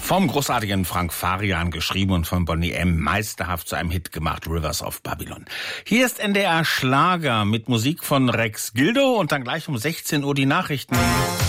Vom großartigen Frank Farian geschrieben und von Boney M. meisterhaft zu einem Hit gemacht, Rivers of Babylon. Hier ist NDR Schlager mit Musik von Rex Gildo und dann gleich um 16 Uhr die Nachrichten.